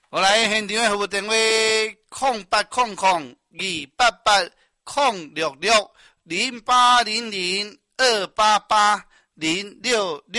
我来现场的服务电话08002880660800288066。